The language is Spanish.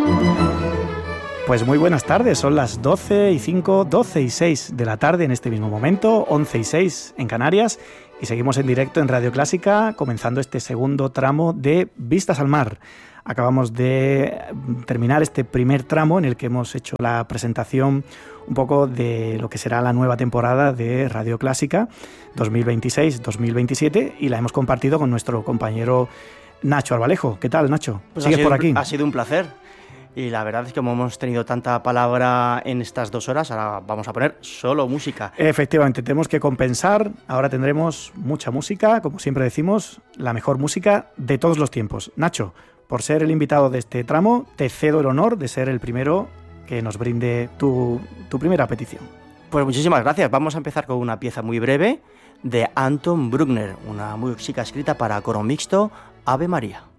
Pues muy buenas tardes, son las 12:05, 12:06 de la tarde en este mismo momento, 11:06 en Canarias, y seguimos en directo en Radio Clásica, comenzando este segundo tramo de Vistas al Mar. Acabamos de terminar este primer tramo en el que hemos hecho la presentación un poco de lo que será la nueva temporada de Radio Clásica 2026-2027, y la hemos compartido con nuestro compañero Nacho Arbalejo. ¿Qué tal, Nacho? Pues ¿Sigues por aquí? Ha sido un placer. Y la verdad es que como hemos tenido tanta palabra en estas 2 horas, ahora vamos a poner solo música. Efectivamente, tenemos que compensar. Ahora tendremos mucha música, como siempre decimos, la mejor música de todos los tiempos. Nacho, por ser el invitado de este tramo, te cedo el honor de ser el primero que nos brinde tu primera petición. Pues muchísimas gracias. Vamos a empezar con una pieza muy breve de Anton Bruckner, una música escrita para coro mixto, Ave María.